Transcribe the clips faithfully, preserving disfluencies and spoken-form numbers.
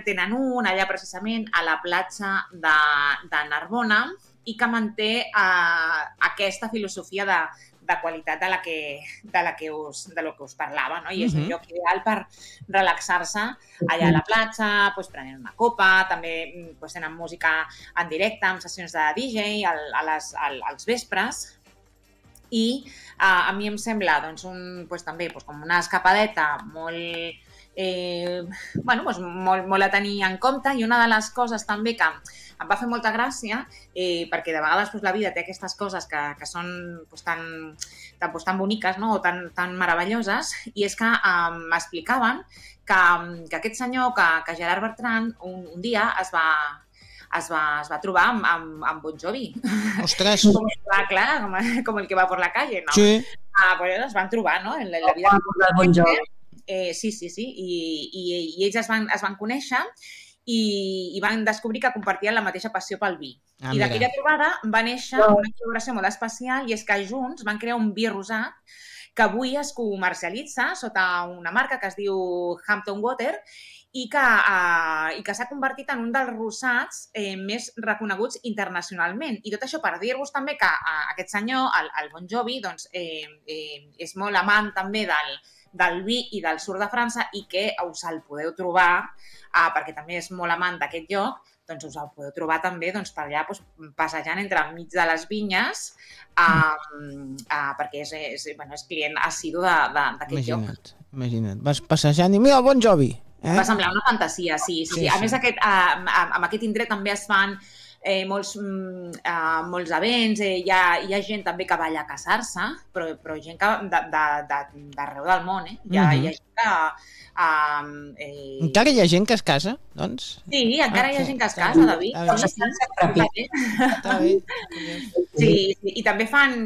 tenen un allà precisament a la platja de, de Narbona i que manté eh, aquesta filosofia de, de qualitat de la que, de la que, us, de lo que us parlava, no? I és un Mhm. lloc ideal per relaxar-se allà a la platja, doncs, prenent una copa, també doncs, tenen música en directe, amb sessions de D J al, a les, al, als vespres. I uh, a mi em sembla doncs, un, doncs, també doncs, com una escapadeta molt, eh, bueno, doncs, molt, molt a tenir en compte, i una de les coses també que em va fer molta gràcia, eh, perquè de vegades doncs, la vida té aquestes coses que, que són doncs, tan, tan, doncs, tan boniques, no? O tan, tan meravelloses, i és que eh, m'explicaven que, que aquest senyor, que, que Gerard Bertran, un, un dia es va... Es va, es va trobar amb, amb, amb Bon Jovi. Ostres! Com, va, clar, com, com el que va per la calle, no? Sí. Ah, pues es van trobar, no? En la, la vida de Bon Jovi. Eh, sí, sí, sí. I, i, i ells es van, es van conèixer i, i van descobrir que compartien la mateixa passió pel vi. Ah, I d'aquella trobada va néixer una col·laboració molt especial, i és que junts van crear un vi rosat que avui es comercialitza sota una marca que es diu Hampton Water, i que, uh, i que s'ha convertit en un dels rosats eh, més reconeguts internacionalment. I tot això per dir-vos també que uh, aquest senyor, el, el Bon Jovi, doncs, eh, eh, és molt amant també del, del vi i del sud de França, i que us el podeu trobar, uh, perquè també és molt amant d'aquest lloc, doncs us el podeu trobar també doncs, per allà doncs, passejant entre enmig de les vinyes, uh, uh, perquè és, és, bueno, és client assidu d'aquest lloc. Imagina't, imagina't. Vas passejant i mira el Bon Jovi. Eh? Va semblar una fantasia, sí. sí, sí. Sí, A sí. més, aquest, uh, amb aquest indret també es fan eh, molts, uh, molts events, eh, hi, ha, hi ha gent també que va allà a casar-se, però, però gent que d'arreu del món, eh? Hi ha, Mhm. hi ha gent que... Um, eh... Encara hi ha gent que es casa, doncs? Sí, encara Ah, hi ha sí. gent que es casa, David. Ah, Sí, sí. sí. Està bé. Sí, sí, i també fan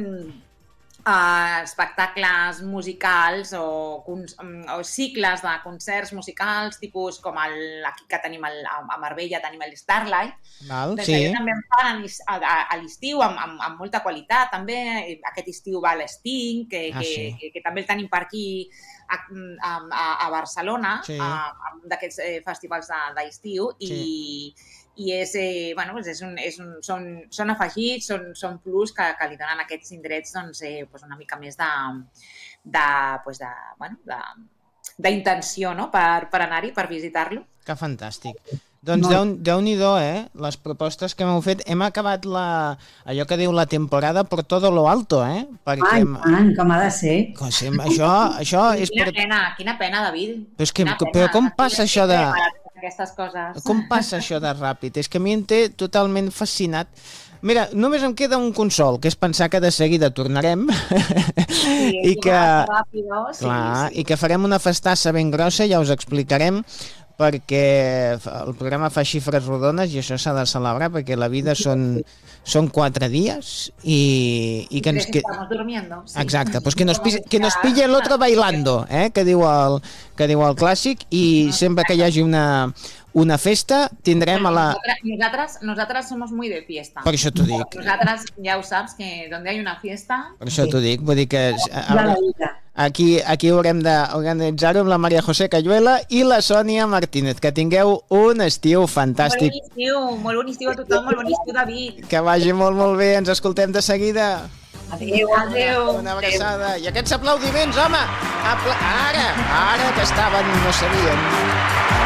uh, espectacles musicals o, o cicles de concerts musicals, tipus com el, aquí que tenim el, a Marbella, tenim el Starlight. Val, Doncs sí. allà també en fan a, a, a l'estiu amb, amb, amb molta qualitat. També aquest estiu va l'Sting, que, Ah, que, sí. que, que també el tenim per aquí a, a, a Barcelona, Sí. a, a un d'aquests eh, festivals d'estiu, i, Sí. i és, eh, bueno, és un, és un, són, són afegits, són, són plus que, que li donen a aquests indrets doncs, eh, doncs una mica més de, de, doncs de, bueno, de, d'intenció, no? per, per anar-hi, per visitar-lo. Que fantàstic. Doncs no. Déu-n'hi-do, eh? Les propostes que m'heu fet. Hem acabat la, allò que diu la temporada per todo lo alto, eh? Perquè Ai, tant, com ha de ser. Com, això, això és Quina per... pena, quina pena, David. Però, és que, Quina però pena. com passa això de... Aquestes coses. Com passa això de ràpid? És que a mi em té totalment fascinat. Mira, només em queda un consol, que és pensar que de seguida tornarem Sí, i que... Ràpido, sí, Clar, sí. i que farem una festassa ben grossa, ja us explicarem, perquè el programa fa xifres rodones i això s'ha de celebrar, perquè la vida són, són quatre dies i, i que ens... Que estamos durmiendo. Sí. Exacte, pues que nos, pille, que nos pille el otro bailando, eh? que, diu el, que diu el clàssic, i sempre que hi hagi una, una festa tindrem a la... Nosaltres, nosaltres somos muy de fiesta. Per això t'ho dic. Nosaltres ja ho saps, que donde hay una fiesta... Per això t'ho dic, vull dir que... Ja la vida. Aquí, aquí haurem d'organitzar-ho amb la Maria José Cayuela i la Sònia Martínez. Que tingueu un estiu fantàstic. Molt bon estiu, molt bon estiu a tothom, molt bon estiu, David. Que vagi molt, molt bé. Ens escoltem de seguida. Adéu, adéu. Una abraçada. I aquests aplaudiments, home! Apla ara, ara que estaven, no sabien.